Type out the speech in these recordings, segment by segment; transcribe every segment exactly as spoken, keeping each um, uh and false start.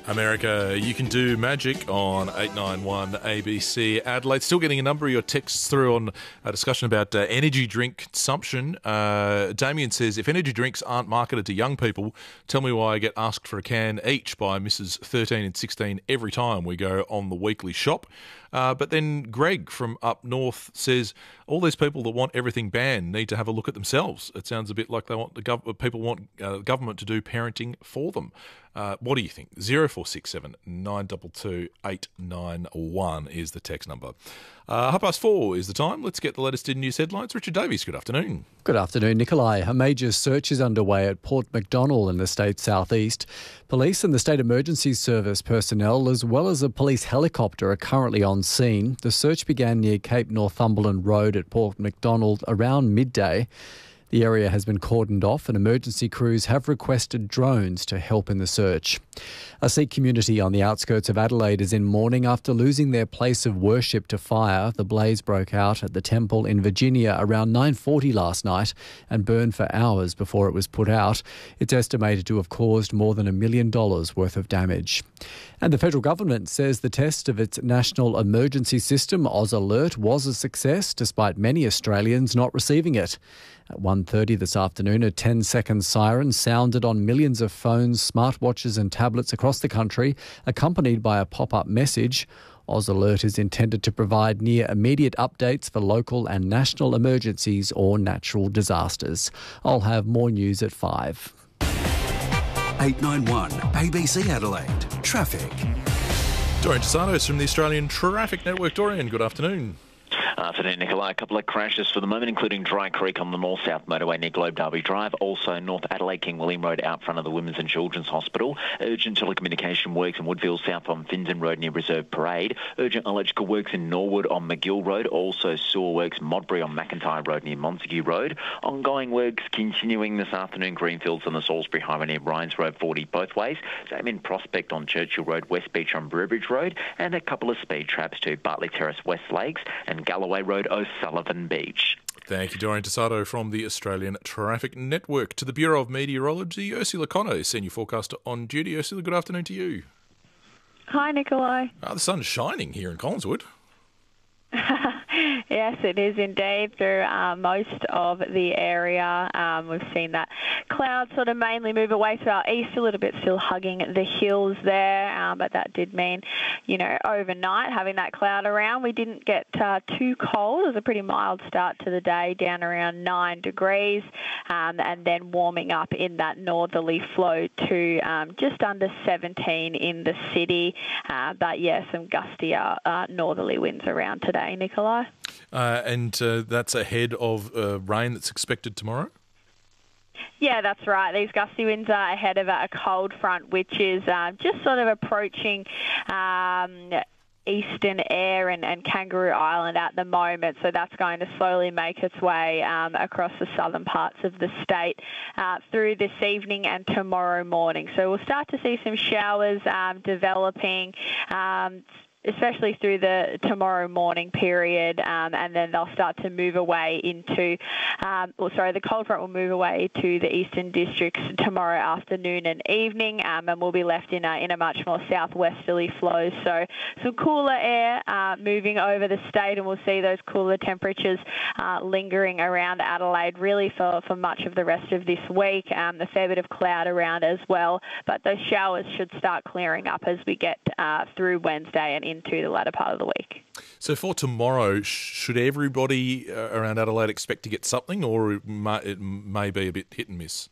America, you can do magic on eight nine one A B C Adelaide. Still getting a number of your texts through on a discussion about uh, energy drink consumption. Uh, Damien says, if energy drinks aren't marketed to young people, tell me why I get asked for a can each by Missus thirteen and sixteen every time we go on the weekly shop. Uh, but then Greg from up north says, all these people that want everything banned need to have a look at themselves. It sounds a bit like they want the gov- people want uh, government to do parenting for them. Uh, what do you think? zero four six seven nine two two eight nine one is the text number. Uh, half past four is the time. Let's get the latest in news headlines. Richard Davies, good afternoon. Good afternoon, Nikolai. A major search is underway at Port Macdonnell in the state's southeast. Police and the State Emergency Service personnel, as well as a police helicopter, are currently on scene. The search began near Cape Northumberland Road at Port Macdonnell around midday. The area has been cordoned off and emergency crews have requested drones to help in the search. A Sikh community on the outskirts of Adelaide is in mourning after losing their place of worship to fire. The blaze broke out at the temple in Virginia around nine forty last night and burned for hours before it was put out. It's estimated to have caused more than a million dollars worth of damage. And the federal government says the test of its national emergency system, Oz Alert, was a success despite many Australians not receiving it. At one thirty this afternoon, a ten-second siren sounded on millions of phones, smartwatches and tablets across the country, accompanied by a pop-up message. Oz Alert is intended to provide near immediate updates for local and national emergencies or natural disasters. I'll have more news at five. eight nine one A B C Adelaide. Traffic. Dorian Tasanos from the Australian Traffic Network. Dorian, good afternoon. Afternoon, Nikolai. A couple of crashes for the moment, including Dry Creek on the north-south motorway near Globe Derby Drive. Also, North Adelaide King William Road out front of the Women's and Children's Hospital. Urgent telecommunication works in Woodville south on Finton Road near Reserve Parade. Urgent electrical works in Norwood on McGill Road. Also, sewer works Modbury on McIntyre Road near Montague Road. Ongoing works continuing this afternoon. Greenfields on the Salisbury Highway near Ryan's Road forty both ways. Same in Prospect on Churchill Road, West Beach on Brewbridge Road. And a couple of speed traps to Bartley Terrace, West Lakes and Galloway Road, O'Sullivan Beach. Thank you, Dorian Tasato from the Australian Traffic Network. To the Bureau of Meteorology, Ursula Connor, Senior Forecaster on duty. Ursula, good afternoon to you. Hi, Nikolai. Ah, the sun's shining here in Collingwood. Yes, it is indeed through uh, most of the area. Um, we've seen that clouds sort of mainly move away to our east, a little bit still hugging the hills there, um, but that did mean, you know, overnight having that cloud around. We didn't get uh, too cold. It was a pretty mild start to the day, down around nine degrees, um, and then warming up in that northerly flow to um, just under seventeen in the city. Uh, but, yeah, some gustier uh, northerly winds around today, Nikolai. Uh, and uh, that's ahead of uh, rain that's expected tomorrow? Yeah, that's right. These gusty winds are ahead of a cold front, which is uh, just sort of approaching um, eastern air and, and Kangaroo Island at the moment. So that's going to slowly make its way um, across the southern parts of the state uh, through this evening and tomorrow morning. So we'll start to see some showers um, developing, um, especially through the tomorrow morning period, um, and then they'll start to move away into, um, well, sorry, the cold front will move away to the eastern districts tomorrow afternoon and evening, um, and we'll be left in a, in a much more southwesterly flow. So some cooler air uh, moving over the state, and we'll see those cooler temperatures uh, lingering around Adelaide really for, for much of the rest of this week. Um, a fair bit of cloud around as well, but those showers should start clearing up as we get uh, through Wednesday and into the latter part of the week. So for tomorrow, should everybody uh, around Adelaide expect to get something, or it may, it may be a bit hit and miss?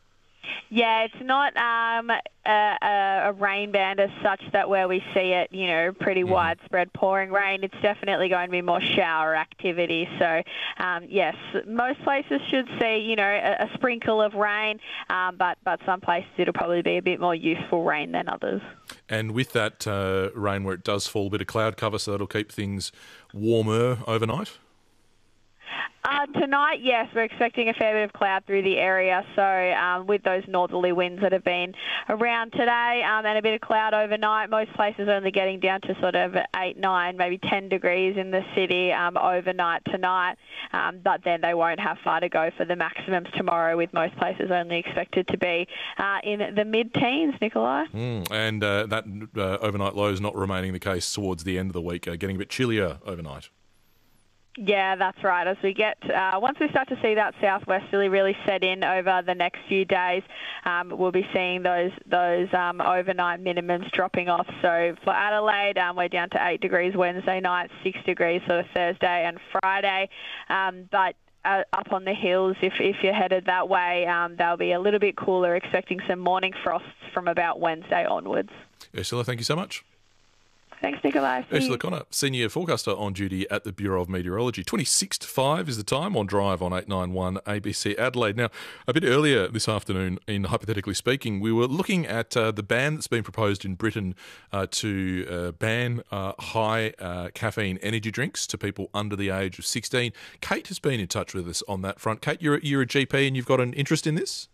Yeah, it's not um, a, a, a rain band as such that where we see it, you know, pretty mm. widespread pouring rain. It's definitely going to be more shower activity. So, um, yes, most places should see, you know, a, a sprinkle of rain, um, but, but some places it'll probably be a bit more useful rain than others. And with that uh, rain where it does fall, a bit of cloud cover, so that'll keep things warmer overnight? Uh, tonight, yes, we're expecting a fair bit of cloud through the area. So um, with those northerly winds that have been around today um, and a bit of cloud overnight, most places are only getting down to sort of eight, nine, maybe ten degrees in the city um, overnight tonight. Um, but then they won't have far to go for the maximums tomorrow, with most places only expected to be uh, in the mid-teens, Nikolai. Mm, and uh, that uh, overnight low is not remaining the case towards the end of the week, uh, getting a bit chillier overnight. Yeah, that's right. As we get, uh, once we start to see that southwesterly really set in over the next few days, um, we'll be seeing those those um, overnight minimums dropping off. So for Adelaide, um, we're down to eight degrees Wednesday night, six degrees for Thursday and Friday. Um, but uh, up on the hills, if, if you're headed that way, um, they'll be a little bit cooler, expecting some morning frosts from about Wednesday onwards. Ursula, thank you so much. Thanks, Nikolai. See Ursula you. Connor, Senior Forecaster on duty at the Bureau of Meteorology. twenty-six to five is the time on Drive on eight ninety-one A B C Adelaide. Now, a bit earlier this afternoon, in Hypothetically Speaking, we were looking at uh, the ban that's been proposed in Britain uh, to uh, ban uh, high uh, caffeine energy drinks to people under the age of sixteen. Kate has been in touch with us on that front. Kate, you're, you're a G P and you've got an interest in this?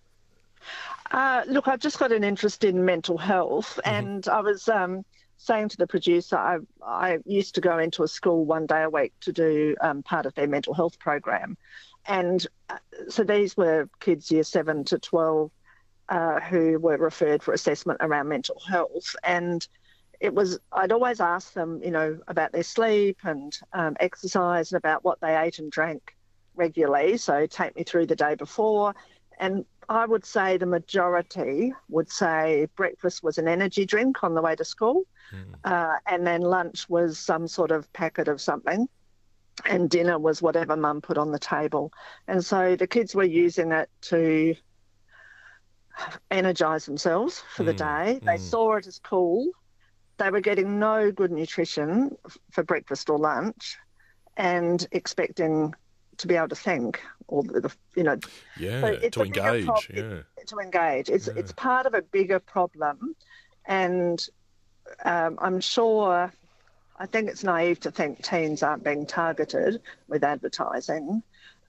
Uh, look, I've just got an interest in mental health, mm-hmm. and I was... Um, saying to the producer, I, I used to go into a school one day a week to do um, part of their mental health program. And uh, so these were kids year seven to twelve uh, who were referred for assessment around mental health. And it was, I'd always ask them, you know, about their sleep and um, exercise and about what they ate and drank regularly. So take me through the day before. And I would say the majority would say breakfast was an energy drink on the way to school, mm. uh, and then lunch was some sort of packet of something, and dinner was whatever mum put on the table. And so the kids were using it to energise themselves for mm. the day. They mm. saw it as cool. They were getting no good nutrition for breakfast or lunch and expecting to be able to think, or the, you know, yeah, so it's to engage, prob- yeah, to engage. It's yeah. it's part of a bigger problem, and um, I'm sure. I think it's naive to think teens aren't being targeted with advertising,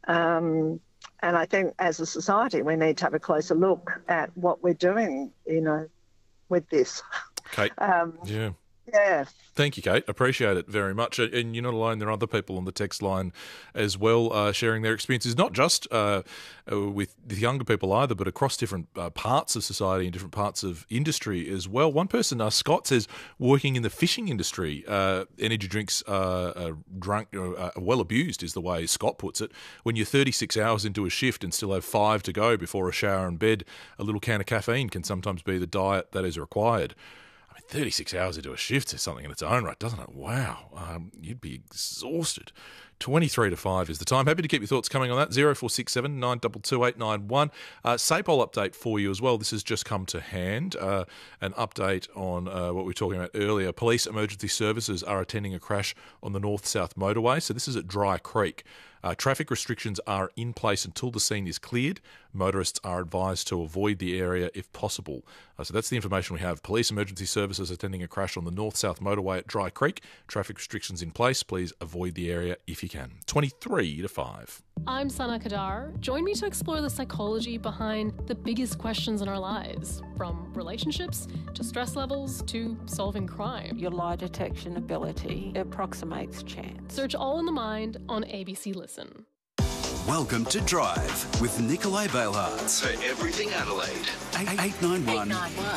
um, and I think as a society we need to have a closer look at what we're doing, you know, with this. Kate, um, yeah. Yeah. Thank you, Kate. Appreciate it very much. And you're not alone. There are other people on the text line as well uh, sharing their experiences, not just uh, with the younger people either, but across different uh, parts of society and different parts of industry as well. One person, uh, Scott, says working in the fishing industry, uh, energy drinks are, are drunk, uh, well abused is the way Scott puts it. When you're thirty-six hours into a shift and still have five to go before a shower and bed, a little can of caffeine can sometimes be the diet that is required. thirty-six hours into a shift is something in its own right, doesn't it? Wow. Um, you'd be exhausted. twenty-three to five is the time. Happy to get your thoughts coming on that. zero four six seven, nine two two, eight nine one. Uh, SAPOL update for you as well. This has just come to hand. Uh, an update on uh, what we were talking about earlier. Police emergency services are attending a crash on the north-south motorway. So this is at Dry Creek. Uh, traffic restrictions are in place until the scene is cleared. Motorists are advised to avoid the area if possible. Uh, so that's the information we have. Police emergency services attending a crash on the north-south motorway at Dry Creek. Traffic restrictions in place. Please avoid the area if you can. twenty-three to five. I'm Sana Kadar. Join me to explore the psychology behind the biggest questions in our lives, from relationships to stress levels to solving crime. Your lie detection ability approximates chance. Search All in the Mind on A B C Listen. Welcome to Drive with Nikolai Bailhartz. For everything Adelaide. eight ninety-one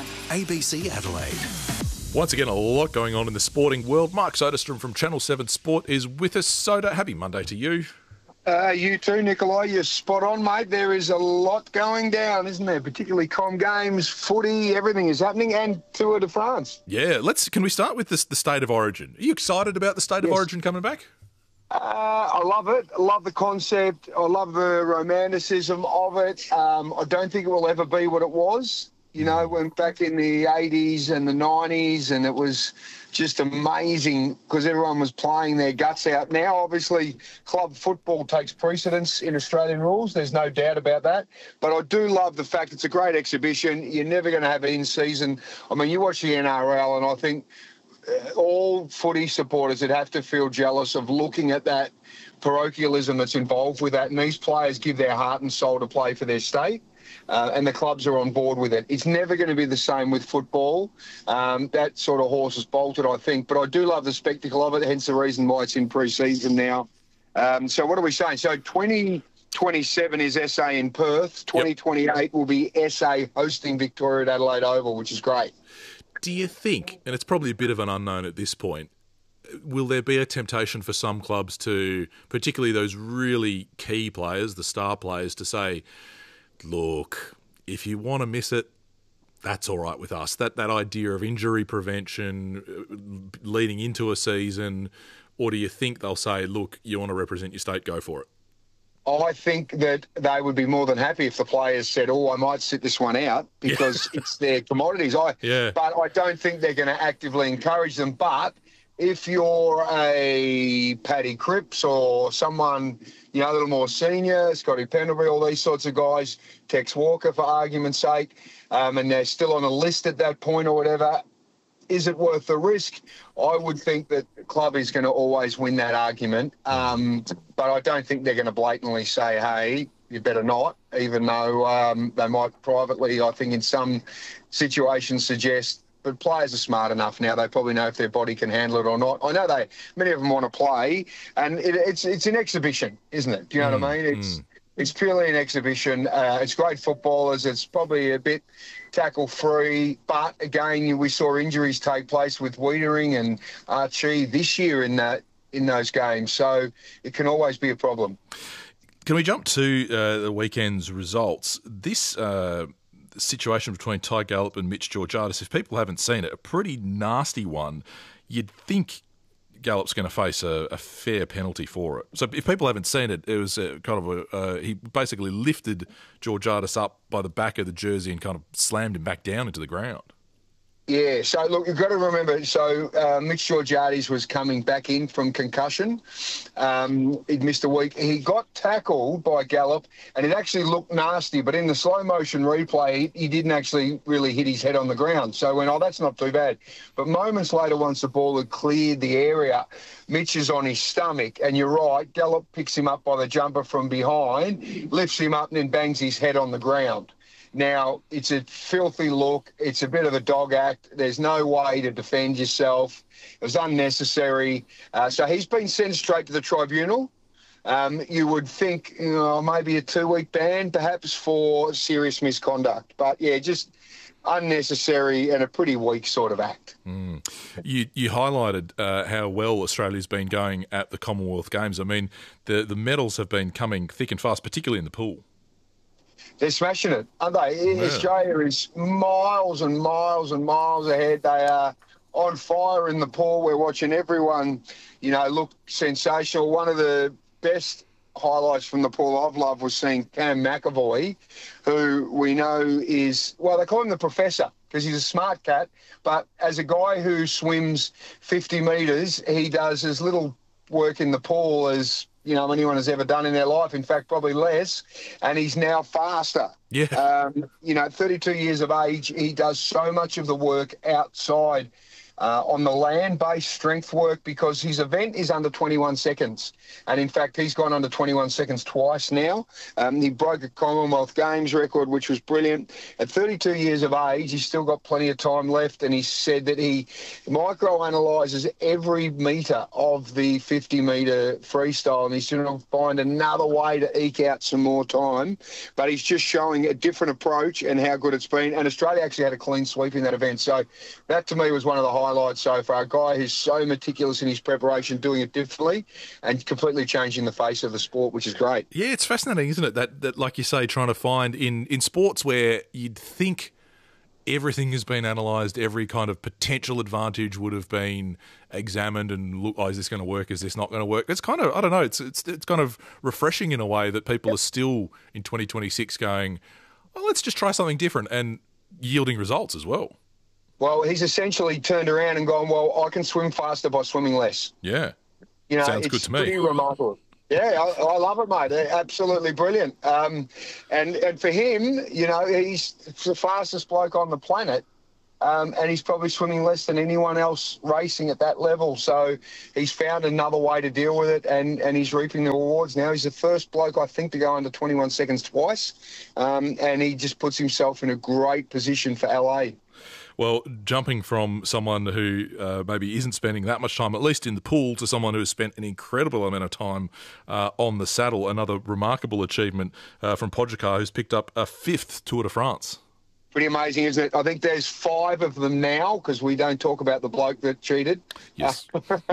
A B C Adelaide. Once again, a lot going on in the sporting world. Mark Soderstrom from Channel seven Sport is with us. Soda, happy Monday to you. Uh, you too, Nikolai. You're spot on, mate. There is a lot going down, isn't there? Particularly Com Games, footy, everything is happening, and Tour de France. Yeah, let's. Can we start with this, the State of Origin? Are you excited about the State yes. of Origin coming back? Uh, I love it. I love the concept. I love the romanticism of it. Um, I don't think it will ever be what it was. You know, when back in the eighties and the nineties, and it was just amazing because everyone was playing their guts out. Now, obviously, club football takes precedence in Australian rules. There's no doubt about that. But I do love the fact it's a great exhibition. You're never going to have it in season. I mean, you watch the N R L, and I think all footy supporters would have to feel jealous of looking at that parochialism that's involved with that, and these players give their heart and soul to play for their state. Uh, and the clubs are on board with it. It's never going to be the same with football. Um, that sort of horse is bolted, I think. But I do love the spectacle of it, hence the reason why it's in pre-season now. Um, so what are we saying? So twenty twenty-seven is S A in Perth. twenty twenty-eight yep. will be S A hosting Victoria at Adelaide Oval, which is great. Do you think, and it's probably a bit of an unknown at this point, will there be a temptation for some clubs to, particularly those really key players, the star players, to say, look, if you want to miss it, that's all right with us. That that idea of injury prevention leading into a season, or do you think they'll say, look, you want to represent your state, go for it? I think that they would be more than happy if the players said, oh, I might sit this one out because yeah. it's their commodities. I, yeah. But I don't think they're going to actively encourage them. But if you're a Paddy Cripps or someone, you know, a little more senior, Scotty Pendlebury, all these sorts of guys, Tex Walker for argument's sake, um, and they're still on a list at that point or whatever, is it worth the risk? I would think that the club is going to always win that argument, um, but I don't think they're going to blatantly say, hey, you better not, even though um, they might privately, I think in some situations suggest. But players are smart enough now. They probably know if their body can handle it or not. I know they, many of them want to play, and it, it's it's an exhibition, isn't it? Do you know mm, what I mean? It's mm. it's purely an exhibition. Uh, it's great footballers. It's probably a bit tackle-free, but again, we saw injuries take place with Wiedering and Archie this year in that in those games, so it can always be a problem. Can we jump to uh, the weekend's results? This. Uh situation between Ty Gallop and Mitch Georgiadis, if people haven't seen it, a pretty nasty one. You'd think Gallop's going to face a, a fair penalty for it. So if people haven't seen it, it was a, kind of a... Uh, he basically lifted Georgiadis up by the back of the jersey and kind of slammed him back down into the ground. Yeah, so look, you've got to remember, so uh, Mitch Georgiadis was coming back in from concussion. Um, he'd missed a week. He got tackled by Gallop, and it actually looked nasty, but in the slow-motion replay, he, he didn't actually really hit his head on the ground. So I went, oh, that's not too bad. But moments later, once the ball had cleared the area, Mitch is on his stomach, and you're right, Gallop picks him up by the jumper from behind, lifts him up, and then bangs his head on the ground. Now, it's a filthy look. It's a bit of a dog act. There's no way to defend yourself. It was unnecessary. Uh, so he's been sent straight to the tribunal. Um, you would think, you know, maybe a two-week ban, perhaps, for serious misconduct. But, yeah, just unnecessary and a pretty weak sort of act. Mm. You you highlighted uh, how well Australia's been going at the Commonwealth Games. I mean, the, the medals have been coming thick and fast, particularly in the pool. They're smashing it, aren't they? Yeah. Australia is miles and miles and miles ahead. They are on fire in the pool. We're watching everyone, you know, look sensational. One of the best highlights from the pool I've loved was seeing Cam McAvoy, who we know is, well, they call him the professor because he's a smart cat, but as a guy who swims fifty metres, he does as little work in the pool as, you know, anyone has ever done in their life. In fact, probably less. And he's now faster. Yeah. Um, you know, thirty-two years of age, he does so much of the work outside uh, on the land-based strength work because his event is under twenty-one seconds. And in fact, he's gone under twenty-one seconds twice now. Um, he broke a Commonwealth Games record, which was brilliant. At thirty-two years of age, he's still got plenty of time left. And he said that he micro-analyses every metre of the fifty-metre freestyle. And he's going to find another way to eke out some more time. But he's just showing a different approach and how good it's been. And Australia actually had a clean sweep in that event. So that, to me, was one of the highlights so far. A guy who's so meticulous in his preparation, doing it differently and completely changing the face of the sport, which is great. Yeah, it's fascinating, isn't it? That, that like you say, trying to find in, in sports where you'd think everything has been analysed, every kind of potential advantage would have been examined and look, oh, is this going to work? Is this not going to work? It's kind of, I don't know, it's it's it's kind of refreshing in a way that people yep. are still in twenty twenty-six going, well, let's just try something different and yielding results as well. Well, he's essentially turned around and gone, well, I can swim faster by swimming less. Yeah. You know, sounds it's good to me. Pretty remarkable. Yeah, I, I love it, mate. They're absolutely brilliant. Um, and, and for him, you know, he's the fastest bloke on the planet. Um, and he's probably swimming less than anyone else racing at that level. So he's found another way to deal with it, and, and he's reaping the rewards now. He's the first bloke, I think, to go under twenty-one seconds twice, um, and he just puts himself in a great position for L A. Well, jumping from someone who uh, maybe isn't spending that much time, at least in the pool, to someone who has spent an incredible amount of time uh, on the saddle, another remarkable achievement uh, from Pogacar, who's picked up a fifth Tour de France. Pretty amazing, isn't it? I think there's five of them now because we don't talk about the bloke that cheated. Yes.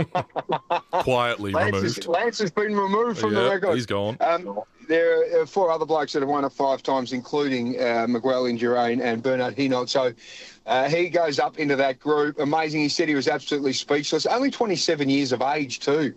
Quietly Lance removed. Is, Lance has been removed from yeah, the record. He's gone. Um, there are four other blokes that have won it five times, including uh, Miguel Indurain and Bernard Hinault. So uh, he goes up into that group. Amazing. He said he was absolutely speechless. Only twenty-seven years of age too.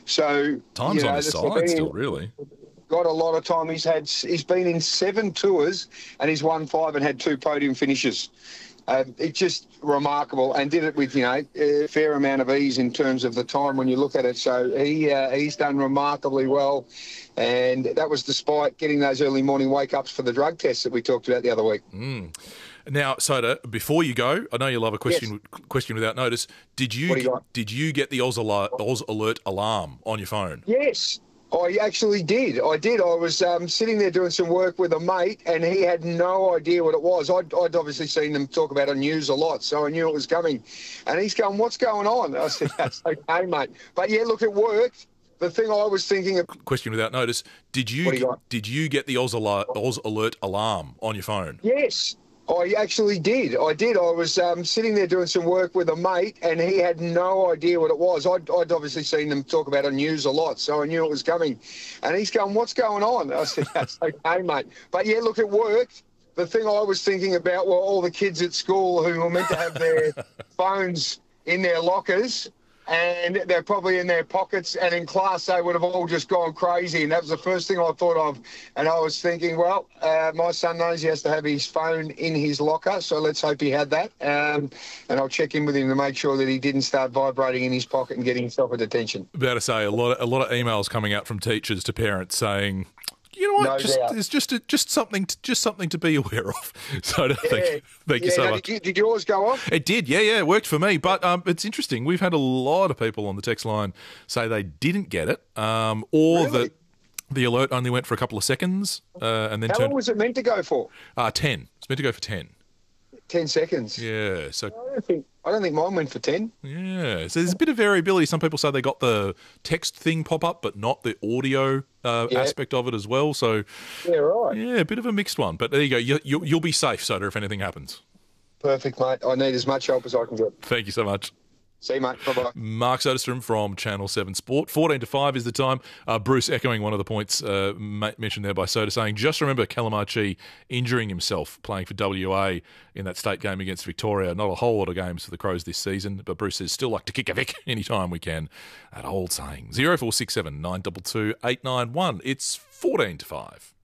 So time's you know, on his side still, really. Got a lot of time. He's had. He's been in seven tours and he's won five and had two podium finishes. Uh, it's just remarkable, and did it with, you know, a fair amount of ease in terms of the time when you look at it. So he uh, he's done remarkably well, and that was despite getting those early morning wake-ups for the drug tests that we talked about the other week. Mm. Now, Soda, before you go, I know you love a question yes. question without notice. Did you, what do you got? Did you get the Oz Alert, Oz Alert alarm on your phone? Yes. I actually did. I did. I was um, sitting there doing some work with a mate, and he had no idea what it was. I'd, I'd obviously seen them talk about it on news a lot, so I knew it was coming. And he's going, "What's going on?" I said, "That's okay, mate." But yeah, look, it worked. The thing I was thinking of. Question without notice. Did you, you did you get the Oz Alert, Oz Alert alarm on your phone? Yes. I actually did. I did. I was um, sitting there doing some work with a mate, and he had no idea what it was. I'd, I'd obviously seen them talk about it on news a lot, so I knew it was coming. And he's going, "What's going on?" I said, "That's okay, mate." But yeah, look, it worked. The thing I was thinking about were all the kids at school who were meant to have their phones in their lockers, and they're probably in their pockets, and in class they would have all just gone crazy, and that was the first thing I thought of. And I was thinking, well, uh, my son knows he has to have his phone in his locker, so let's hope he had that. Um, and I'll check in with him to make sure that he didn't start vibrating in his pocket and getting himself a detention. About to say, a lot of, a lot of emails coming out from teachers to parents saying, you know what? No just, doubt. It's just a, just something to, just something to be aware of. So Yeah. thank, thank yeah, you so no, much. Did, you, did yours go off? It did, yeah, yeah, it worked for me. But um, it's interesting. We've had a lot of people on the text line say they didn't get it, um, or Really? that the alert only went for a couple of seconds uh, and then How turned. long was it meant to go for? Uh, ten. It's meant to go for ten. Ten seconds. Yeah. So I don't think I don't think mine went for ten. yeah. So there's a bit of variability. Some people say they got the text thing pop up, but not the audio uh, Yeah. aspect of it as well. So Yeah, right. yeah, a bit of a mixed one. But there you go. You, you, you'll be safe, Soda, if anything happens. Perfect, mate. I need as much help as I can get. Thank you so much. See you, mate. Bye-bye. Mark Soderstrom from Channel seven Sport. fourteen to five is the time. Uh, Bruce echoing one of the points uh, ma- mentioned there by Soda, saying, just remember Calamachi injuring himself playing for W A in that state game against Victoria. Not a whole lot of games for the Crows this season, but Bruce says, still like to kick a Vic anytime we can. That old saying. zero four six seven nine two two eight nine one. It's fourteen to five.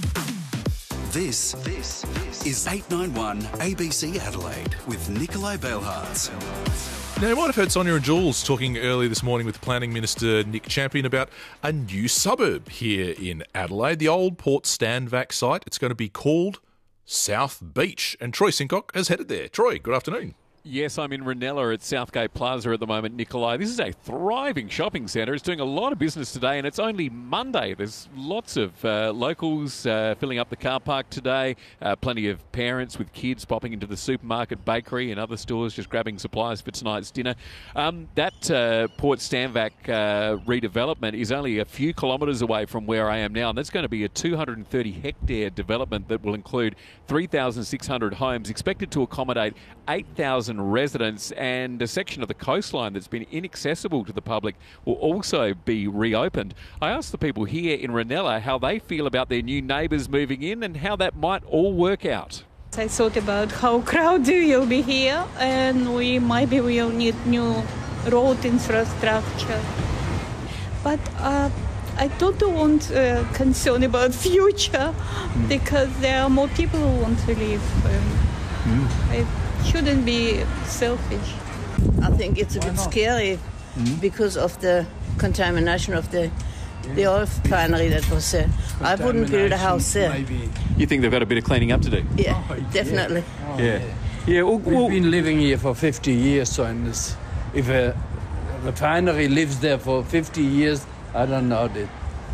This, this, this is eight nine one A B C Adelaide with Nikolai Belhards. Now, you might have heard Sonia and Jules talking earlier this morning with Planning Minister Nick Champion about a new suburb here in Adelaide, the old Port Stanvac site. It's going to be called South Beach, and Troy Sincock has headed there. Troy, good afternoon. Yes, I'm in Ranella at Southgate Plaza at the moment, Nikolai. This is a thriving shopping centre. It's doing a lot of business today, and it's only Monday. There's lots of uh, locals uh, filling up the car park today, uh, plenty of parents with kids popping into the supermarket, bakery and other stores just grabbing supplies for tonight's dinner. Um, that uh, Port Stanvac uh, redevelopment is only a few kilometres away from where I am now, and that's going to be a two hundred thirty hectare development that will include three thousand six hundred homes, expected to accommodate eight thousand residents, and a section of the coastline that's been inaccessible to the public will also be reopened. I asked the people here in Ranella how they feel about their new neighbours moving in and how that might all work out. I thought about how crowded will be here, and we maybe will need new road infrastructure. But uh, I don't want uh, concern about future mm. because there are more people who want to live. Um, mm. I shouldn't be selfish. I think it's a bit scary mm. because of the contamination of the the oil refinery that was there. I wouldn't build a house there. Maybe. You think they've got a bit of cleaning up to do? Yeah, definitely. Yeah. Yeah, we've been living here for fifty years, so in this, if a refinery lives there for fifty years, I don't know that.